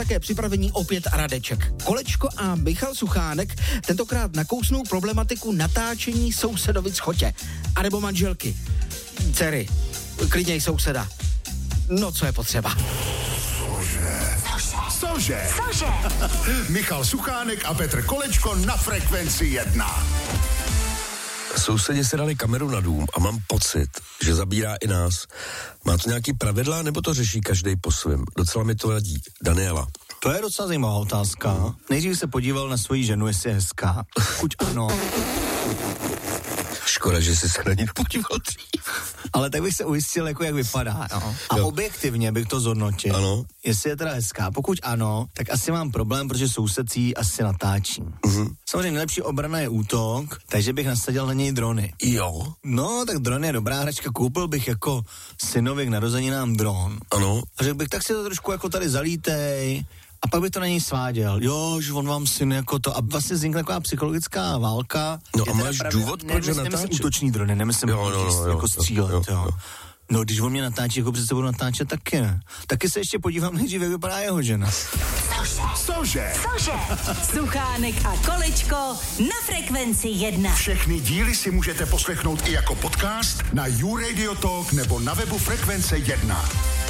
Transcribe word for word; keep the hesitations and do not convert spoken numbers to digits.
Také připravení opět Radeček. Kolečko a Michal Suchánek tentokrát nakousnou problematiku natáčení sousedovic chotě. A nebo manželky. Dcery. Klidně i souseda. No, co je potřeba. Cože? Cože? Michal Suchánek a Petr Kolečko na Frekvenci jedna. Sousedě si dali kameru na dům a mám pocit, že zabírá i nás. Má to nějaký pravidla, nebo to řeší každý po svém? Docela mi to vadí. Daniela. To je docela zajímavá otázka. Nejdřív se podíval na svoji ženu, jestli je hezká. Kuď ano. Škoda, že jsi se na ní podíval dřív. Ale tak bych se ujistil, jako jak vypadá. No. A jo. Objektivně bych to zhodnotil. Ano. Jestli je teda hezká. Pokud ano, tak asi mám problém, protože soused jí asi natáčí. Uh-huh. Samozřejmě nejlepší obrana je útok, takže bych nasadil na něj drony. Jo. No, tak dron je dobrá hračka. Koupil bych jako synovi k narozeninám dron. Ano. A řekl bych, tak si to trošku jako tady zalítej. A pak by to na něj sváděl. Jo, že on vám syn jako to. A vlastně vznikla taková psychologická válka. No a máš pravě, důvod, proč ho natáčí? Nemyslím útoční drony, nemyslím jo, no, no, jako jo, střílet, jo, jo. jo. No, když on mě natáčí, jako přece budu natáčet taky, ne? Taky se ještě podívám nejdřív, jak vypadá jeho žena. Cože? Cože? Suchánek a Kolečko na Frekvenci jedna. Všechny díly si můžete poslechnout i jako podcast na YouRadio Talk nebo na webu Frekvence jedna.